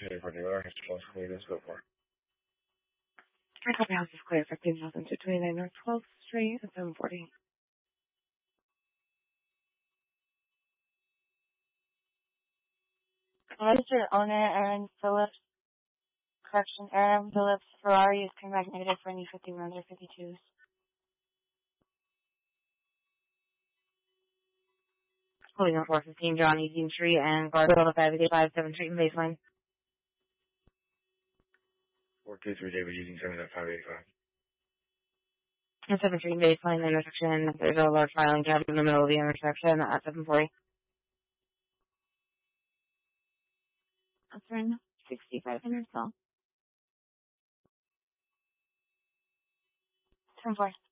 City for dealer. Let's go for it. My copy house is clear for 15,229 North 12th Street at 740. Registered owner Aaron Phillips. Correction, Aaron Phillips Ferrari is coming back negative for any 51s or 52s. Holding on 415 John Easing Street and Garfield 585 7th Street and Baseline. 423 David using 7.585. And 7th Street and Baseline intersection. There's a large filing cabinet in the middle of the intersection at 740. That's around 6,500 cell. 10-4.